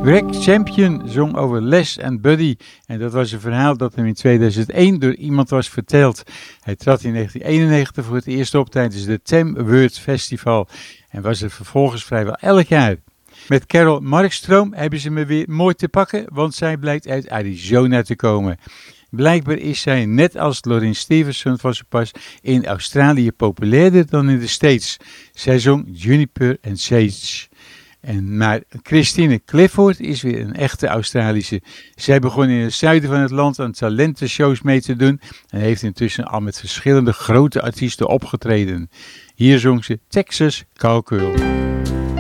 Greg Champion zong over Les en Buddy en dat was een verhaal dat hem in 2001 door iemand was verteld. Hij trad in 1991 voor het eerst op tijdens de Tem World Festival en was er vervolgens vrijwel elk jaar. Met Carol Markstroom hebben ze me weer mooi te pakken, want zij blijkt uit Arizona te komen. Blijkbaar is zij, net als Lorin Stevenson van zo pas, in Australië populairder dan in de States. Zij zong Juniper and Sage. Maar Christine Clifford is weer een echte Australische. Zij begon in het zuiden van het land aan talentenshows mee te doen en heeft intussen al met verschillende grote artiesten opgetreden. Hier zong ze Texas Cowgirl.